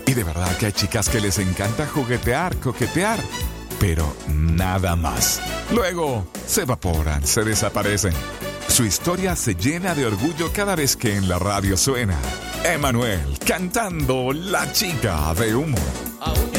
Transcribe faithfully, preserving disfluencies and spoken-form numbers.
Y de verdad que hay chicas que les encanta juguetear, coquetear, pero nada más. Luego se evaporan, se desaparecen. Su historia se llena de orgullo cada vez que en la radio suena Emanuel cantando La Chica de Humo.